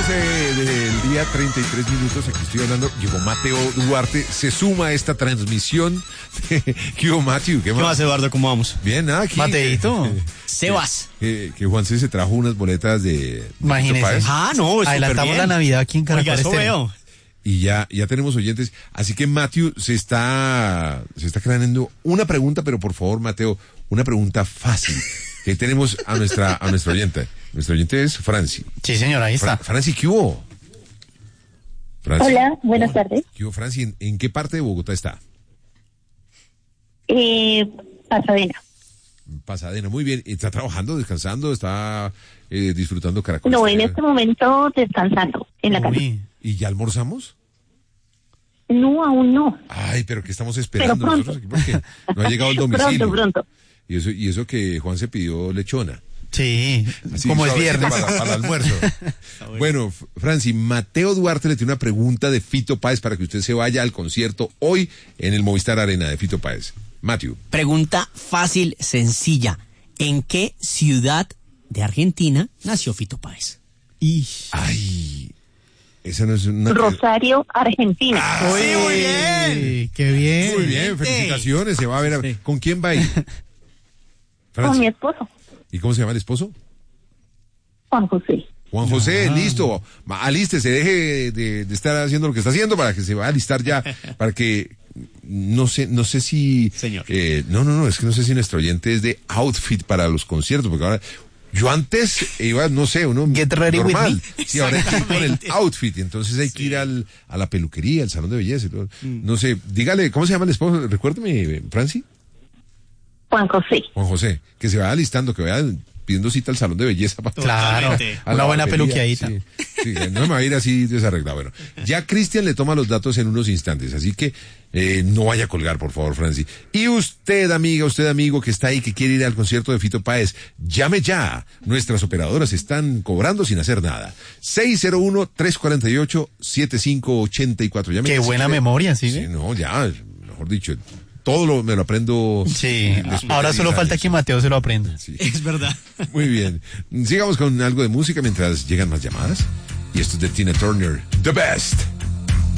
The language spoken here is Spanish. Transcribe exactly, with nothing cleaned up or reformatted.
doce del día, treinta y tres minutos. Aquí estoy hablando. Llegó Mateo Duarte. Se suma a esta transmisión. ¿Qué hubo, Matthew? ¿Qué, ¿Qué más, Eduardo? ¿Cómo vamos? Bien, nada. Aquí, Mateito. Eh, Sebas. Que, que Juanse se trajo unas boletas de. Imagínese. Ah, no, es adelantamos la Navidad aquí en Caracol. Oiga, eso veo. Y ya, ya tenemos oyentes. Así que Matthew se está, se está creando una pregunta, pero por favor, Mateo, una pregunta fácil. Que tenemos a nuestra, a nuestra oyente. Nuestra oyente es Franci. Sí, señor, ahí está. Fra- Franci, ¿qué hubo? Franci. Hola, buenas tardes. ¿Qué hubo, Franci? ¿En, en qué parte de Bogotá está? Eh, Pasadena. Pasadena, muy bien. ¿Está trabajando, descansando, está eh, disfrutando Caracol? No, en este momento descansando en la casa. Uy, ¿Y ya almorzamos? No, aún no. Ay, pero ¿qué estamos esperando Pero pronto. nosotros aquí? Porque no ha llegado el domicilio. Pronto, pronto. Y eso, y eso que Juan se pidió lechona. sí, Así, como es suavecita viernes. Para, para el almuerzo. Bueno, F- Franci, Mateo Duarte le tiene una pregunta de Fito Páez para que usted se vaya al concierto hoy en el Movistar Arena de Fito Páez. Matthew. Pregunta fácil, sencilla. ¿En qué ciudad de Argentina nació Fito Páez? Y... Ay, esa no es una... Rosario, Argentina. Ah, Uy, sí, muy bien. Qué bien. Muy bien, felicitaciones. Se va a ver. a- Sí. ¿Con quién va a ir? Con Franci. mi esposo, ¿Y cómo se llama el esposo? Juan José. Juan José, listo. Ma- Alístese, deje de, de estar haciendo lo que está haciendo para que se va a alistar ya, para que no sé, no sé si Señor. eh, no, no, no, es que no sé si nuestro oyente es de outfit para los conciertos, porque ahora yo antes iba, no sé, uno Get ready with normal. me. Sí, ahora hay que ir con el Exactamente. outfit, entonces hay que ir al, a la peluquería, al salón de belleza y todo. No sé, dígale, ¿cómo se llama el esposo? Recuérdeme, Franci. Juan José. Juan José, que se vaya alistando, que vaya pidiendo cita al salón de belleza para Claro, Totalmente. a una la buena barbería, peluqueadita. Sí, sí, no me va a ir así desarreglado. Bueno, ya Cristian le toma los datos en unos instantes, así que eh, no vaya a colgar, por favor, Franci. Y usted, amiga, usted, amigo, que está ahí, que quiere ir al concierto de Fito Páez, llame ya. Nuestras operadoras están cobrando sin hacer nada. seis cero uno, tres cuatro ocho, siete cinco ocho cuatro. Llame Qué ya si buena quiere. memoria, ¿sí? Sí, no, ya, mejor dicho, todo lo, me lo aprendo. Sí, después ahora de solo diez falta años. que Mateo se lo aprenda. Sí. Es verdad. Muy bien. Sigamos con algo de música mientras llegan más llamadas. Y esto es de Tina Turner, The Best.